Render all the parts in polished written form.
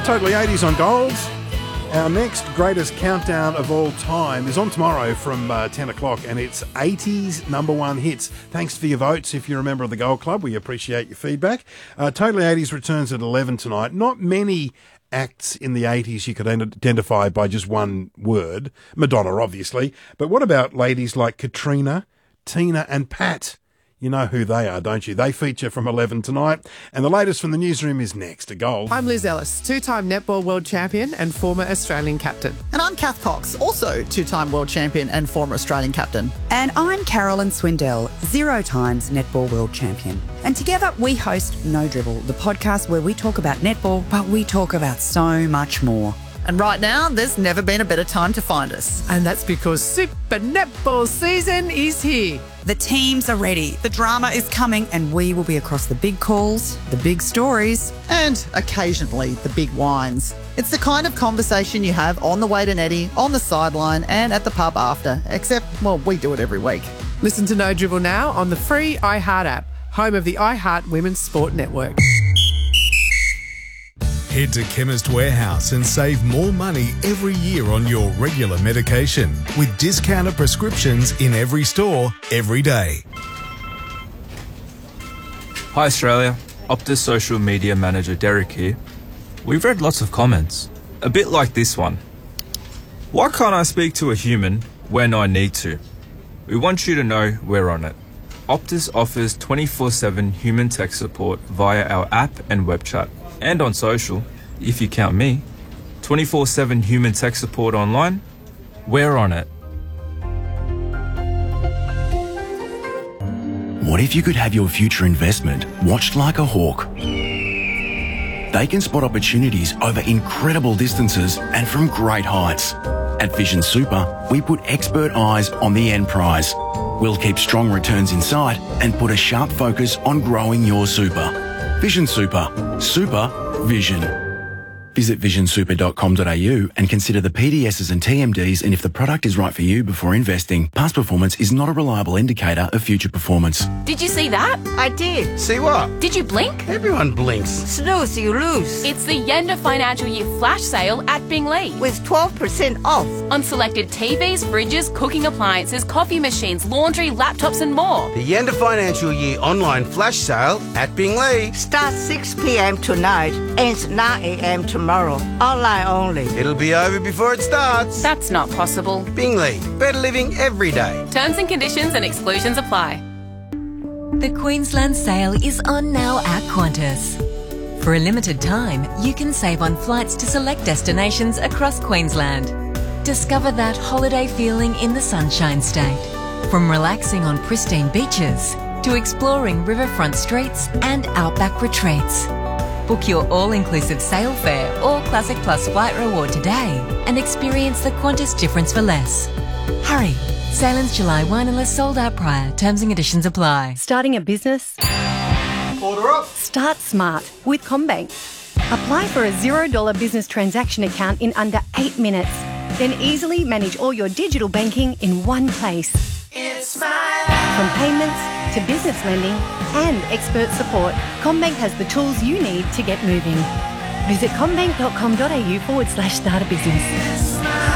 Totally 80s on Gold. Our next greatest countdown of all time is on tomorrow from 10 o'clock, and it's 80s number one hits. Thanks for your votes. If you're a member of the Gold Club, we appreciate your feedback. Totally 80s returns at 11 tonight. Not many acts in the 80s you could identify by just one word. Madonna, obviously. But what about ladies like Katrina, Tina and Pat? You know who they are, don't you? They feature from 11 tonight. And the latest from the newsroom is next. A Gold. I'm Liz Ellis, two-time netball world champion and former Australian captain. And I'm Kath Cox, also two-time world champion and former Australian captain. And I'm Carolyn Swindell, 0 times netball world champion. And together we host No Dribble, the podcast where we talk about netball, but we talk about so much more. And right now, there's never been a better time to find us. And that's because Super Netball season is here. The teams are ready, the drama is coming, and we will be across the big calls, the big stories. And occasionally, the big wines. It's the kind of conversation you have on the way to Netty, on the sideline, and at the pub after. Except, well, we do it every week. Listen to No Dribble now on the free iHeart app, home of the iHeart Women's Sport Network. Head to Chemist Warehouse and save more money every year on your regular medication with discounted prescriptions in every store, every day. Hi Australia, Optus social media manager Derek here. We've read lots of comments, a bit like this one. Why can't I speak to a human when I need to? We want you to know we're on it. Optus offers 24/7 human tech support via our app and web chat. And on social, if you count me, 24/7 human tech support online, we're on it. What if you could have your future investment watched like a hawk? They can spot opportunities over incredible distances and from great heights. At Vision Super, we put expert eyes on the end prize. We'll keep strong returns in sight and put a sharp focus on growing your super. Vision Super. Super Vision. Visit visionsuper.com.au and consider the PDSs and TMDs and if the product is right for you before investing. Past performance is not a reliable indicator of future performance. Did you see that? I did. See what? Did you blink? Everyone blinks. Snooze, you lose. It's the Yenda Financial Year flash sale at Bingley. With 12% off. On selected TVs, fridges, cooking appliances, coffee machines, laundry, laptops and more. The Yenda Financial Year online flash sale at Bingley. Starts 6 p.m. tonight, ends 9 a.m. tomorrow. Online only. It'll be over before it starts. That's not possible. Bingley. Better living every day. Terms and conditions and exclusions apply. The Queensland sale is on now at Qantas. For a limited time, you can save on flights to select destinations across Queensland. Discover that holiday feeling in the Sunshine State. From relaxing on pristine beaches to exploring riverfront streets and outback retreats. Book your all-inclusive sail fare or Classic Plus flight reward today and experience the Qantas difference for less. Hurry! Sailings July 1 unless sold out prior. Terms and conditions apply. Starting a business? Order up! Start smart with CommBank. Apply for a $0 business transaction account in under 8 minutes. Then easily manage all your digital banking in one place. It's my life. From payments to business lending and expert support, CommBank has the tools you need to get moving. Visit commbank.com.au/start a business.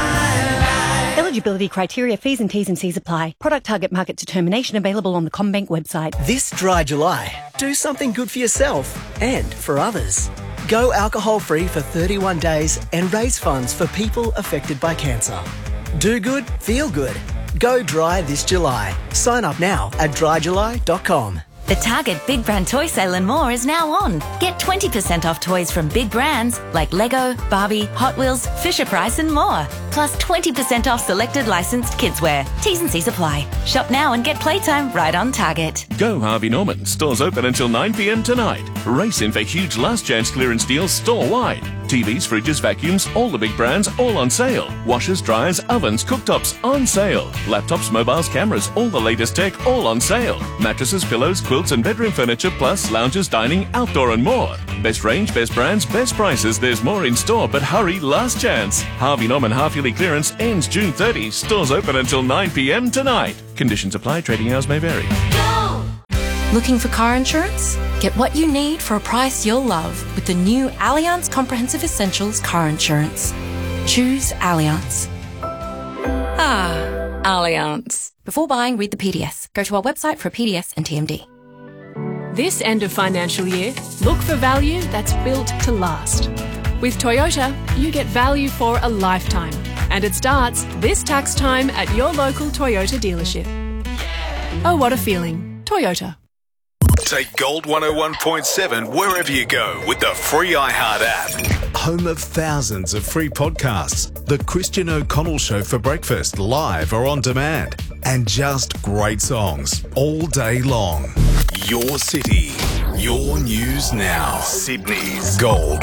Eligibility criteria, fees and T's and C's apply. Product target market determination available on the CommBank website. This dry July, do something good for yourself and for others. Go alcohol-free for 31 days and raise funds for people affected by cancer. Do good, feel good. Go dry this July. Sign up now at dryjuly.com. The Target Big Brand Toy Sale and more is now on. Get 20% off toys from big brands like Lego, Barbie, Hot Wheels, Fisher-Price and more. Plus 20% off selected licensed kidswear. T's and C's apply. Shop now and get playtime right on Target. Go Harvey Norman. Stores open until 9 p.m. tonight. Race in for huge last chance clearance deals store-wide. TVs, fridges, vacuums, all the big brands, all on sale. Washers, dryers, ovens, cooktops, on sale. Laptops, mobiles, cameras, all the latest tech, all on sale. Mattresses, pillows, quilts and bedroom furniture, plus lounges, dining, outdoor and more. Best range, best brands, best prices. There's more in store, but hurry, last chance. Harvey Norman half-yearly clearance ends June 30. Stores open until 9 p.m. tonight. Conditions apply. Trading hours may vary. Looking for car insurance? Get what you need for a price you'll love with the new Allianz Comprehensive Essentials car insurance. Choose Allianz. Allianz. Before buying, read the PDS. Go to our website for a PDS and TMD. This end of financial year, look for value that's built to last. With Toyota, you get value for a lifetime. And it starts this tax time at your local Toyota dealership. Oh, what a feeling. Toyota. Take Gold 101.7 wherever you go with the free iHeart app. Home of thousands of free podcasts. The Christian O'Connell Show for breakfast, live or on demand. And just great songs all day long. Your city, your news now. Sydney's Gold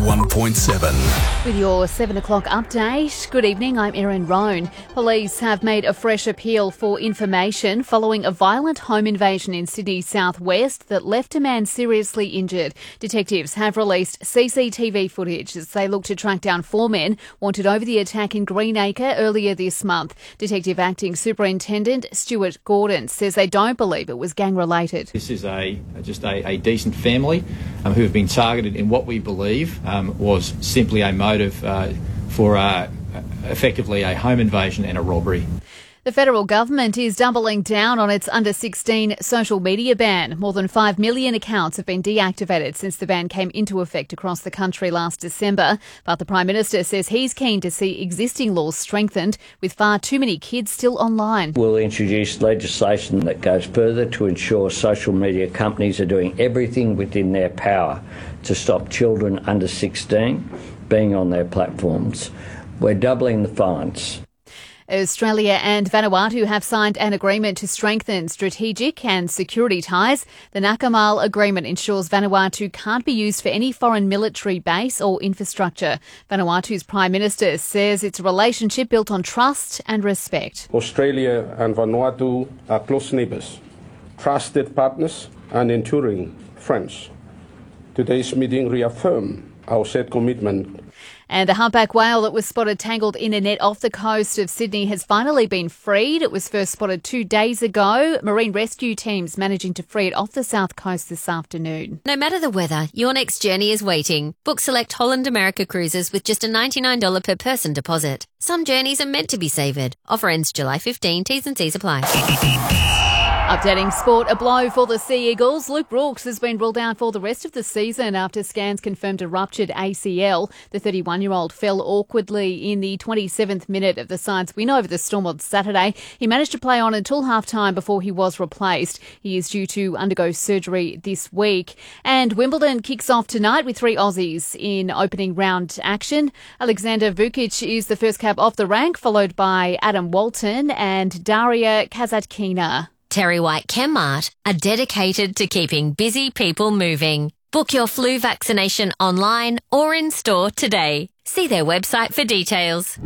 101.7. With your 7 o'clock update, good evening, I'm Erin Roan. Police have made a fresh appeal for information following a violent home invasion in Sydney's southwest that left a man seriously injured. Detectives have released CCTV footage as they look to track down 4 men wanted over the attack in Greenacre earlier this month. Detective Acting Superintendent Stuart Gordon says they don't believe it was gang-related. This is just a decent family who have been targeted in what we believe was simply a motive for effectively a home invasion and a robbery. The federal government is doubling down on its under-16 social media ban. More than 5 million accounts have been deactivated since the ban came into effect across the country last December. But the Prime Minister says he's keen to see existing laws strengthened, with far too many kids still online. We'll introduce legislation that goes further to ensure social media companies are doing everything within their power to stop children under 16 being on their platforms. We're doubling the fines. Australia and Vanuatu have signed an agreement to strengthen strategic and security ties. The Nakamal Agreement ensures Vanuatu can't be used for any foreign military base or infrastructure. Vanuatu's Prime Minister says it's a relationship built on trust and respect. Australia and Vanuatu are close neighbours, trusted partners and enduring friends. Today's meeting reaffirms our shared commitment. And a humpback whale that was spotted tangled in a net off the coast of Sydney has finally been freed. It was first spotted 2 days ago. Marine rescue teams managing to free it off the south coast this afternoon. No matter the weather, your next journey is waiting. Book select Holland America Cruises with just a $99 per person deposit. Some journeys are meant to be savoured. Offer ends July 15. T's and C's apply. Updating sport, a blow for the Sea Eagles. Luke Brooks has been ruled out for the rest of the season after scans confirmed a ruptured ACL. The 31-year-old fell awkwardly in the 27th minute of the side's win over the Storm on Saturday. He managed to play on until half-time before he was replaced. He is due to undergo surgery this week. And Wimbledon kicks off tonight with 3 Aussies in opening round action. Alexander Vukic is the first cab off the rank, followed by Adam Walton and Daria Kasatkina. Terry White Chemmart are dedicated to keeping busy people moving. Book your flu vaccination online or in store today. See their website for details.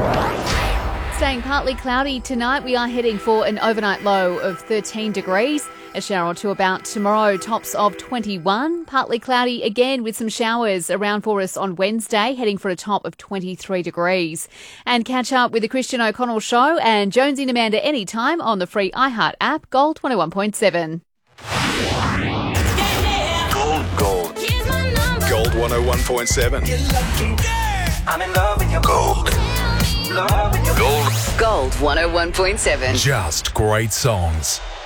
Staying partly cloudy tonight, we are heading for an overnight low of 13 degrees. A shower or two about tomorrow, tops of 21. Partly cloudy again with some showers around for us on Wednesday, heading for a top of 23 degrees. And catch up with the Christian O'Connell Show and Jonesy and Amanda anytime on the free iHeart app, Gold 101.7. Gold. Gold 101.7. I'm in love with your gold. Gold. Gold 101.7. Just great songs.